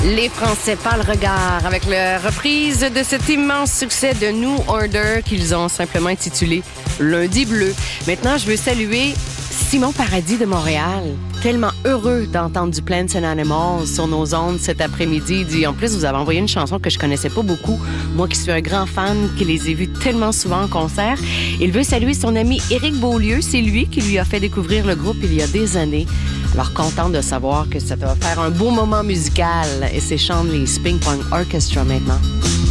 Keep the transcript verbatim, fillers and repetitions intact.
Les Français parlent regard avec la reprise de cet immense succès de New Order qu'ils ont simplement intitulé Lundi bleu. Maintenant, je veux saluer Simon Paradis de Montréal. Tellement heureux d'entendre du Plants and Animals sur nos ondes cet après-midi. Il dit, en plus, vous avez envoyé une chanson que je connaissais pas beaucoup. Moi qui suis un grand fan, qui les ai vus tellement souvent en concert. Il veut saluer son ami Éric Beaulieu. C'est lui qui lui a fait découvrir le groupe il y a des années. Alors, content de savoir que ça va faire un beau moment musical. Et c'est Sean Lee Spring Pong Orchestra maintenant.